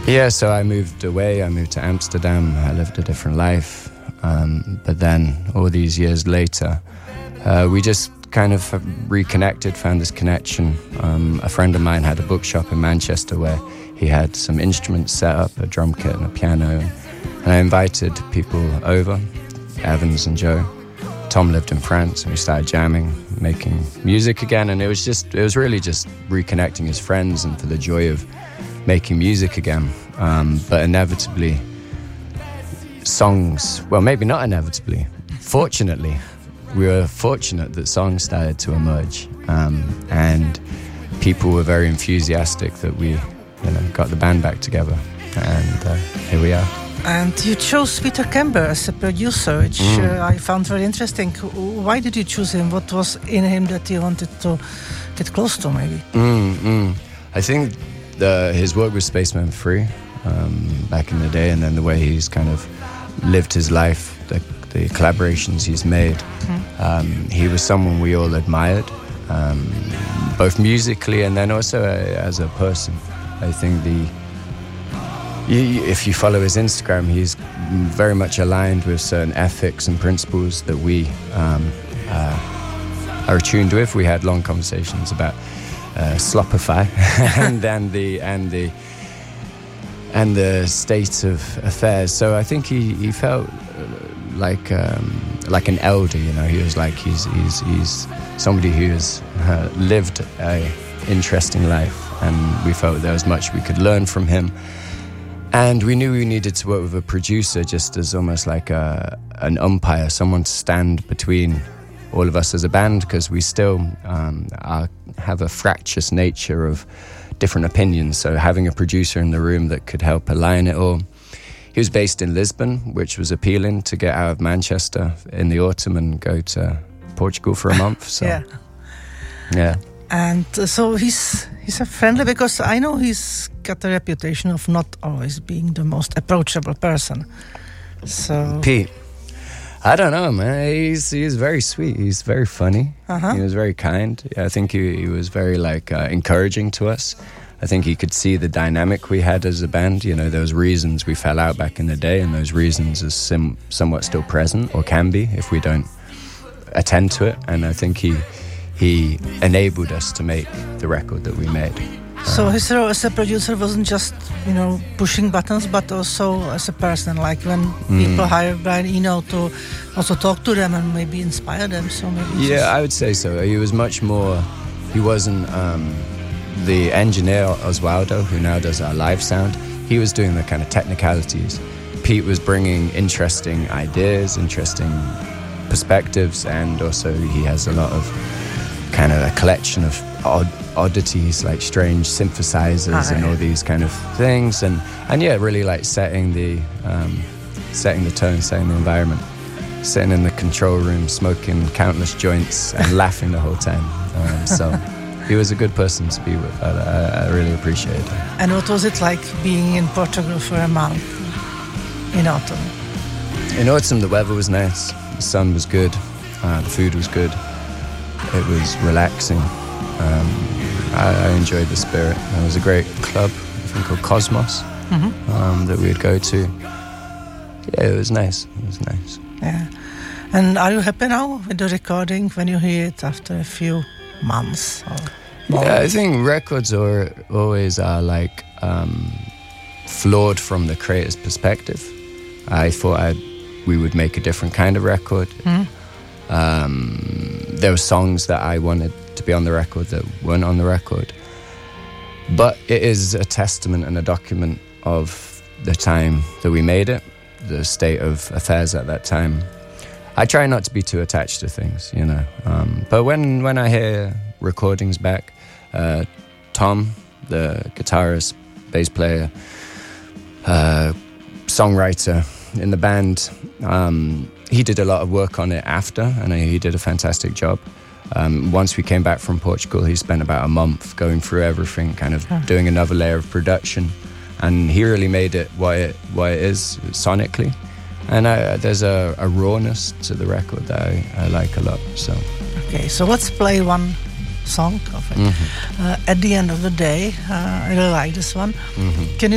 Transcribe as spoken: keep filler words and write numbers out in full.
Yeah, so I moved away. I moved to Amsterdam. I lived a different life. Um, but then all these years later, uh, we just kind of reconnected, found this connection. Um, a friend of mine had a bookshop in Manchester where he had some instruments set up, a drum kit and a piano. And I invited people over, Evans and Joe. Tom lived in France, and we started jamming, making music again. And it was just, it was really just reconnecting as friends and for the joy of making music again. Um, but inevitably, songs, well, maybe not inevitably, fortunately, we were fortunate that songs started to emerge. Um, and people were very enthusiastic that we, you know, got the band back together. And uh, here we are. And you chose Peter Kember as a producer, which mm. uh, I found very interesting. Why did you choose him? What was in him that you wanted to get close to, maybe? Mm, mm. I think the, his work with Spaceman Free um, back in the day, and then the way he's kind of lived his life, the, the collaborations he's made. Mm. Um, he was someone we all admired, um, both musically and then also uh, as a person. I think the You, if you follow his Instagram, he's very much aligned with certain ethics and principles that we um, uh, are attuned with. We had long conversations about uh, Slopify and then the and the and the state of affairs. So I think he, he felt like um, like an elder. You know, he was like he's he's he's somebody who has uh, lived a interesting life, and we felt there was much we could learn from him. And we knew we needed to work with a producer just as almost like a, an umpire, someone to stand between all of us as a band, because we still um, are, have a fractious nature of different opinions. So having a producer in the room that could help align it all. He was based in Lisbon, which was appealing to get out of Manchester in the autumn and go to Portugal for a month. So, yeah. Yeah. And uh, so he's he's a friendly, because I know he's got a reputation of not always being the most approachable person. So Pete, I don't know, man. He's he's very sweet. He's very funny. Uh-huh. He was very kind. I think he, he was very like uh, encouraging to us. I think he could see the dynamic we had as a band. You know, those reasons we fell out back in the day, and those reasons are sim- somewhat still present, or can be if we don't attend to it. And I think he. He enabled us to make the record that we made. So um, his role as a producer wasn't just, you know, pushing buttons, but also as a person. Like when mm. people hire Brian Eno to also talk to them and maybe inspire them. So maybe yeah, just... I would say so. He was much more. He wasn't um, the engineer Oswaldo, who now does our live sound. He was doing the kind of technicalities. Pete was bringing interesting ideas, interesting perspectives, and also he has a lot of kind of a collection of odd oddities, like strange synthesizers oh, and all these kind of things, and and yeah, really like setting the um, setting the tone, setting the environment, sitting in the control room, smoking countless joints and laughing the whole time. Um, so he was a good person to be with. I, I, I really appreciate it. And what was it like being in Portugal for a month in autumn? In autumn, the weather was nice. The sun was good. Uh, the food was good. It was relaxing. Um, I, I enjoyed the spirit. There was a great club, I think called Cosmos, mm-hmm. um, that we'd go to. Yeah, it was nice. It was nice. Yeah. And are you happy now with the recording when you hear it after a few months? Or more? Yeah, I think records are always are like um, flawed from the creator's perspective. I thought I'd, we would make a different kind of record. Mm-hmm. Um, there were songs that I wanted to be on the record that weren't on the record, but it is a testament and a document of the time that we made it, the state of affairs at that time. I try not to be too attached to things, you know, um, but when, when I hear recordings back, uh, Tom, the guitarist, bass player, uh, songwriter in the band, um, he did a lot of work on it after, and he did a fantastic job. Um, once we came back from Portugal, he spent about a month going through everything, kind of huh. doing another layer of production, and he really made it what it, what it is sonically. And I, there's a, a rawness to the record that I, I like a lot. So okay, so let's play one song of it. Mm-hmm. Uh, at the end of the day, uh, I really like this one. Mm-hmm. Can you